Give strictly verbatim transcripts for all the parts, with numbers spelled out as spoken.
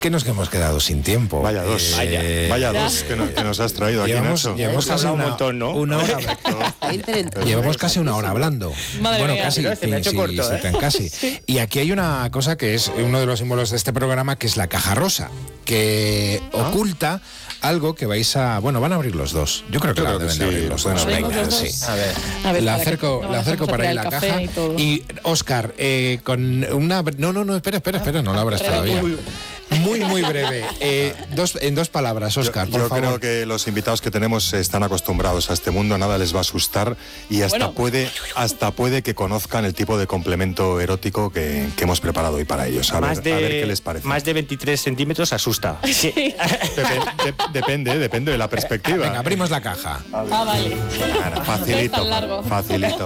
Que nos hemos quedado sin tiempo. Vaya dos, eh, vaya dos que nos, que nos has traído aquí, llevamos, Nacho. llevamos casi una, un montón, ¿no? una hora. Llevamos casi una hora hablando. Madre bueno, mía, casi, no, se me ha hecho sí, corto, sí, ¿eh? tan casi. Sí. Y aquí hay una cosa que es uno de los símbolos de este programa, que es la caja rosa, que ¿Ah? oculta algo que vais a... Bueno, van a abrir los dos. Yo creo que Yo la creo que deben sí, de abrir los dos. pueden Venga, abrir los sí. dos. A ver. A ver, La para acerco, que- no, la nos acerco vamos a para ahí tirar la el café caja. y todo. Y, Óscar, eh, con una... No, no, no, espera, espera, espera, no la abras todavía. Muy, muy breve. Eh, dos, en dos palabras, Óscar, Yo, por yo favor. creo que los invitados que tenemos están acostumbrados a este mundo, nada les va a asustar y hasta Bueno. puede hasta puede que conozcan el tipo de complemento erótico que, que hemos preparado hoy para ellos. A ver, Más de, a ver qué les parece. más de veintitrés centímetros asusta. Sí. Depen- de- depende, depende de la perspectiva. Venga, abrimos la caja. Ah, vale. Claro, facilito, No es tan largo. facilito.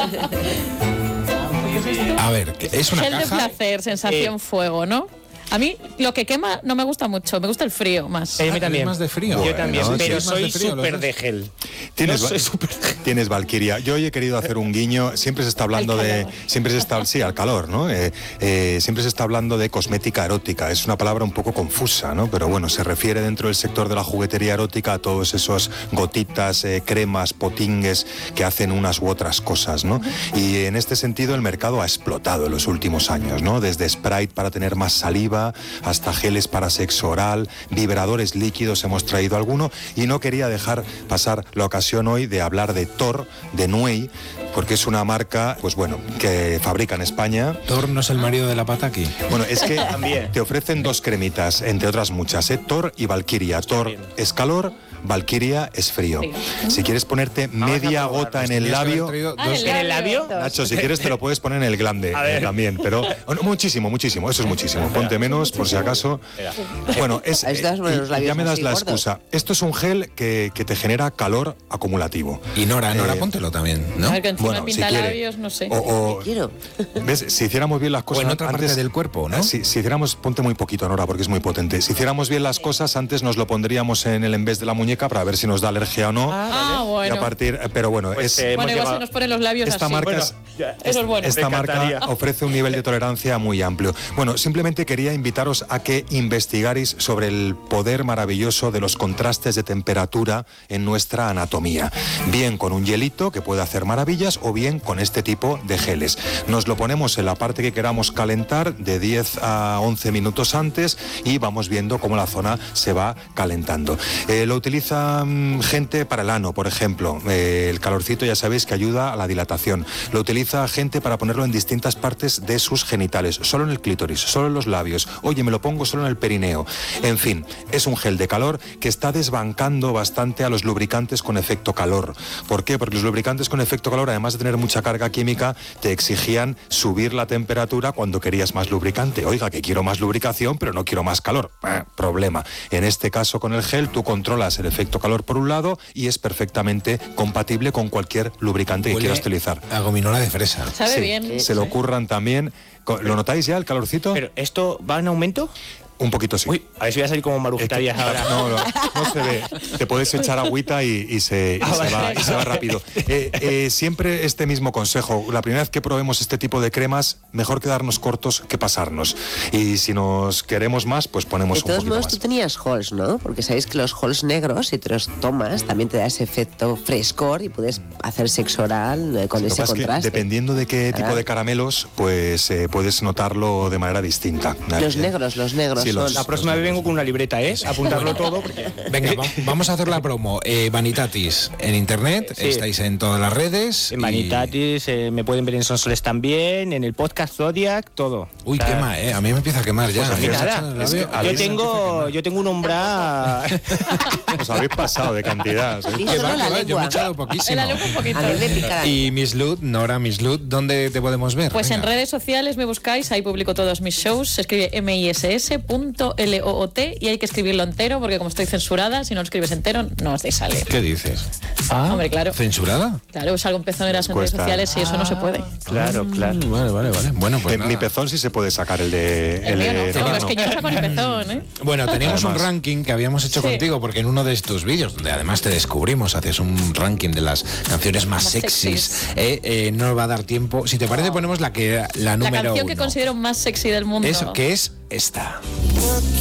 A ver, es una Gel de caja... placer, sensación Eh. fuego, ¿no? A mí lo que quema no me gusta mucho, me gusta el frío más. Eh, a mí Ah, también. ¿eres más de frío? Yo Bueno, también, sí, pero sí, más soy de frío, los súper dos. de gel. Tienes, Yo va- soy súper de gel. tienes Valkyria. Yo hoy he querido hacer un guiño. Siempre se está hablando Al de, calor. siempre se está, sí, al calor, ¿no? Eh, eh, siempre se está hablando de cosmética erótica. Es una palabra un poco confusa, ¿no? Pero bueno, se refiere dentro del sector de la juguetería erótica a todos esos gotitas, eh, cremas, potingues que hacen unas u otras cosas, ¿no? Y en este sentido el mercado ha explotado en los últimos años, ¿no? Desde Sprite para tener más saliva hasta geles para sexo oral, vibradores líquidos, hemos traído alguno, y no quería dejar pasar la ocasión hoy de hablar de Thor, de Nuey, porque es una marca, pues bueno, que fabrica en España. Thor no es el marido de la Pataki. Bueno, es que También. te ofrecen dos cremitas, entre otras muchas, ¿eh? Thor y Valkyria. Thor bien. es calor, Valkyria es frío. Frío. Si quieres ponerte media probar. gota en Tenías el que haber labio... traído Ah, dos- el ¿En el labio? Nacho, si quieres te lo puedes poner en el glande A ver. eh, también, pero oh, no, muchísimo, muchísimo, eso es muchísimo. Ponte menos por si acaso. Bueno, es, Ahí estás, eh, bueno, los y- labios ya me das así la gordos. excusa. Esto es un gel que, que te genera calor acumulativo. Y Nora, Nora, Eh, póntelo también, ¿no? A ver, que encima Bueno, si pinta quiere. labios, no sé. O, o- Quiero. ¿ves? Si hiciéramos bien las O cosas en otra parte antes- del cuerpo, ¿no? Ah, Si, si hiciéramos, ponte muy poquito, Nora, porque es muy potente. Si hiciéramos bien las cosas, antes nos lo pondríamos en el en vez de la muñeca para ver si nos da alergia o no. Ah, Y bueno. a partir, pero bueno, Pues, es, eh, Bueno, hemos igual llegado- se nos ponen los labios esta así. marca Bueno, es- ya, Eso es bueno. Esta Me encantaría. marca ofrece un nivel de tolerancia muy amplio. Bueno, simplemente quería invitaros a que investigarais sobre el poder maravilloso de los contrastes de temperatura en nuestra anatomía. Bien con un hielito que puede hacer maravillas o bien con este tipo de geles. Nos lo ponemos en la parte que queramos calentar de diez a once minutos antes y vamos viendo cómo la zona se va calentando. Eh, lo utiliza mm, gente para el ano, por ejemplo. Eh, el calorcito ya sabéis que ayuda a la dilatación. Lo utiliza gente para ponerlo en distintas partes de sus genitales, solo en el clítoris, solo en los labios. Oye, me lo pongo solo en el perineo. En fin, es un gel de calor que está desbancando bastante a los lubricantes con efecto calor. ¿Por qué? Porque los lubricantes con efecto calor, además de tener mucha carga química, te exigían subir la temperatura cuando querías más lubricante. Oiga, que quiero más lubricación, pero no quiero más calor. Eh, problema. En este caso, con el gel, tú controlas el efecto calor por un lado y es perfectamente compatible con cualquier lubricante que Huele quieras utilizar. a gominola de fresa. Sabe Sí, bien. se lo ocurran también. Co- ¿Lo notáis ya, el calorcito? Pero, ¿esto va en aumento? Un poquito sí. Uy, a ver si voy a salir como Maruja Díaz ahora. No, no, no se ve. Te puedes echar agüita y, y se, y Ah, se vale. va, y se va rápido. Eh, eh, siempre este mismo consejo. La primera vez que probemos este tipo de cremas, mejor quedarnos cortos que pasarnos. Y si nos queremos más, pues ponemos De un todos poquito modos, más. tú tenías halls, ¿no? Porque sabéis que los halls negros, si te los tomas, también te da ese efecto frescor y puedes hacer sexo oral eh, con Lo que ese pasa es que contraste. dependiendo de qué tipo Claro. de caramelos, pues eh, puedes notarlo de manera distinta. Los negros, los negros Sí, son. los- La próxima vez vengo con una libreta, ¿eh? Apuntarlo todo. Porque... Venga, va- vamos a hacer la promo. Eh, Vanitatis en internet, Sí. estáis en todas las redes. En y- Vanitatis, eh, me pueden ver en Sonsoles también, en el podcast Zodiac, todo. Uy, O sea, quema, eh. A mí me empieza a quemar ya. Pues a mí Me nada, echa el es que labio. a Yo mí se tengo, yo tengo un umbral. Os habéis pasado de cantidad. ¿eh? Y Que solo va, la que va, yo me he lengua. echado En poquísimo. la lengua un poquito. A mí me pica la Y Miss Lud, Nora Miss Lud, ¿dónde te podemos ver? Pues en Venga. redes sociales me buscáis, ahí publico todos mis shows, se escribe M I S S punto L O O T y hay que escribirlo entero porque como estoy censurada, si no lo escribes entero no os deis salir. ¿Qué dices? Ah, hombre, claro. ¿Censurada? Claro, salgo en pezoneras en redes Cuesta. sociales y eso no se puede. Claro, claro. Mm, Vale, vale, vale. Bueno, pues Eh, nada. mi pezón sí se puede sacar, el de... El mío no, de- no, no, es que yo no saco ni pezón, ¿eh? Bueno, teníamos un Además. ranking que habíamos hecho Sí. contigo, porque en uno de tus vídeos, donde además te descubrimos, haces un ranking de las canciones más, Más sexys, sexys. eh, eh, no va a dar tiempo. Si te parece, ponemos la que la La número canción que uno. considero más sexy del mundo. Eso, que es esta.